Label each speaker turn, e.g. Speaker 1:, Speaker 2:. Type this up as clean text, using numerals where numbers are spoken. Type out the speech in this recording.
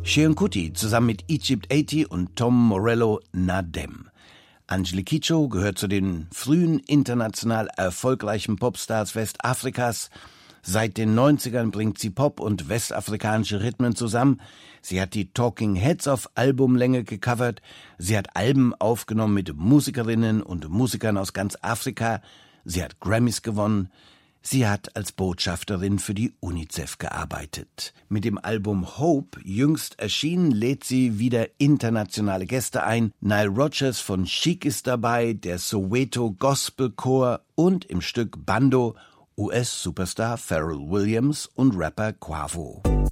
Speaker 1: Seun Kuti zusammen mit Egypt 80 und Tom Morello Nadem. Angelique Kidjo gehört zu den frühen international erfolgreichen Popstars Westafrikas. Seit den 90ern bringt sie Pop und westafrikanische Rhythmen zusammen. Sie hat die Talking Heads auf Albumlänge gecovert. Sie hat Alben aufgenommen mit Musikerinnen und Musikern aus ganz Afrika. Sie hat Grammys gewonnen. Sie hat als Botschafterin für die UNICEF gearbeitet. Mit dem Album Hope, jüngst erschienen, lädt sie wieder internationale Gäste ein. Nile Rodgers von Chic ist dabei, der Soweto Gospel Chor und im Stück Bando US-Superstar Pharrell Williams und Rapper Quavo.